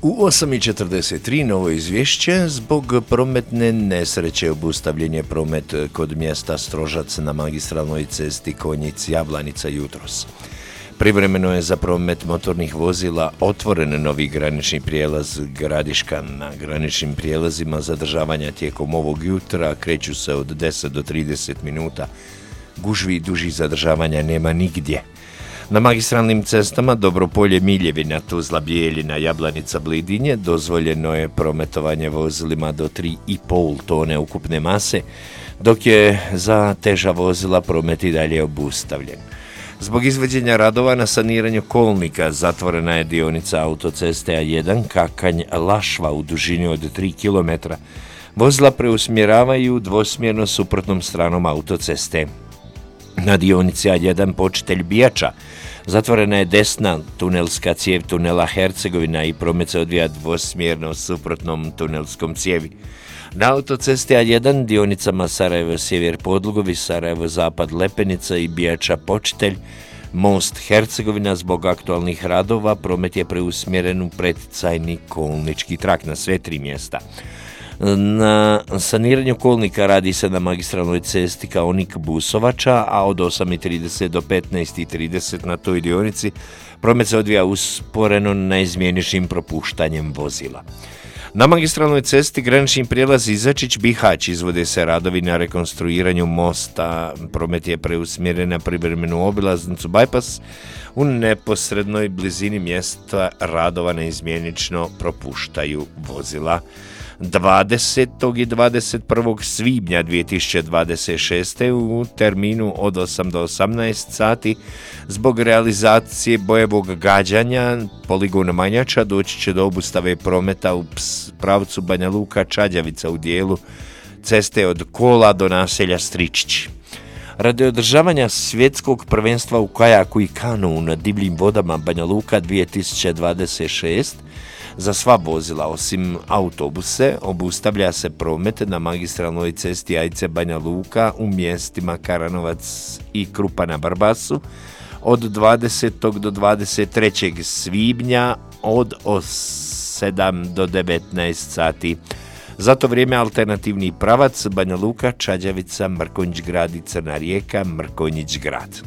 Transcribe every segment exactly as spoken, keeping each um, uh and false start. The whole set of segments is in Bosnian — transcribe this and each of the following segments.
U osam i četrdeset tri novo izvješće. Zbog prometne nesreće obustavljen je promet kod mjesta Strožac na magistralnoj cesti Konjic-Jablanica jutros. Privremeno je za promet motornih vozila otvoren novi granični prijelaz Gradiška. Na graničnim prijelazima zadržavanja tijekom ovog jutra kreću se od deset do trideset minuta. Gužvi i dužih zadržavanja nema nigdje. Na magistralnim cestama Dobropolje, Miljevina, Tuzla, Bijeljina, Jablanica, Blidinje dozvoljeno je prometovanje vozilima do tri i pol tone ukupne mase, dok je za teža vozila promet i dalje obustavljen. Zbog izvođenja radova na saniranju kolnika zatvorena je dionica autoceste A jedan Kakanj-Lašva u dužini od tri kilometra. Vozila preusmjeravaju dvosmjerno suprotnom stranom autoceste. Na dionici A jedan Počitelj Bijača zatvorena je desna tunelska cijev tunela Hercegovina i promet se odvija dvosmjerno suprotnom tunelskom cijevi. Na autocesti A jedan dionicama Sarajevo-Sjever Podlugovi, Sarajevo-Zapad Lepenica i Bijača Počitelj, most Hercegovina zbog aktualnih radova promet je preusmjeren u preticajni kolnički trak na sve tri mjesta. Na saniranju kolnika radi se na magistralnoj cesti Kaonik-Busovača, a od osam i trideset do petnaest i trideset na toj dionici promet se odvija usporeno naizmjeničnim propuštanjem vozila. Na magistralnoj cesti granični prijelaz Izačić-Bihać izvode se radovi na rekonstruiranju mosta. Promet je preusmjeren na privremenu obilaznicu Bypass u neposrednoj blizini mjesta radova neizmjenično propuštaju vozila. dvadesetog i dvadeset prvog svibnja dvije tisuće dvadeset šeste u terminu od osam do osamnaest sati zbog realizacije bojevog gađanja poligona Manjača doći će do obustave prometa u pravcu Banja Luka-Čađavica u dijelu ceste od Kola do naselja Stričić. Radi održavanja svjetskog prvenstva u kajaku i kanu na divljim vodama Banja Luka dvije tisuće dvadeset šest za sva vozila osim autobuse obustavlja se promet na magistralnoj cesti Ajce Banja Luka u mjestima Karanovac i Krupa na Barbasu od dvadesetog do dvadeset trećeg svibnja od sedam do devetnaest sati. Za to vrijeme alternativni pravac Banja Luka, Čađavica, Mrkonjić Grad i Crna Rijeka, Mrkonjić Grad.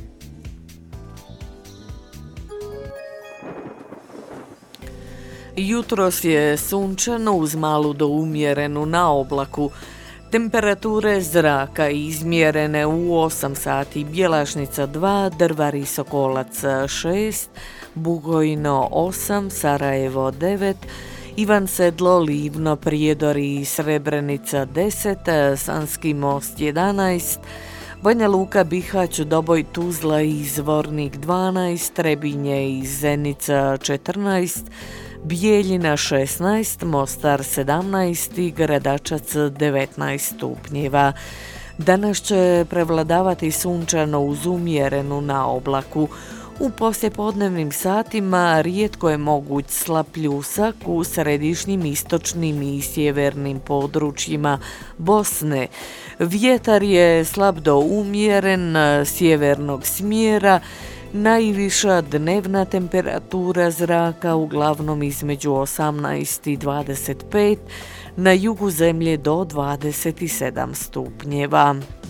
Jutros je sunčano uz malu do umjerenu na oblaku. Temperature zraka izmjerene u osam sati Bjelašnica dva, Drvar i Sokolac šest, Bugojno osam, Sarajevo devet, Ivan Sedlo, Livno, Prijedori i Srebrenica deset, Sanski most jedanaest, Banja Luka, Bihać, Doboj, Tuzla i Zvornik dvanaest, Trebinje i Zenica četrnaest, Bijeljina šesnaest, Mostar sedamnaest i Gradačac devetnaest stupnjeva. Danas će prevladavati sunčano uz umjerenu na oblaku. U poslijepodnevnim satima rijetko je moguć slab pljusak u središnjim, istočnim i sjevernim područjima Bosne. Vjetar je slab do umjeren sjevernog smjera. Najviša dnevna temperatura zraka uglavnom između osamnaest i dvadeset pet, na jugu zemlje do dvadeset sedam stupnjeva.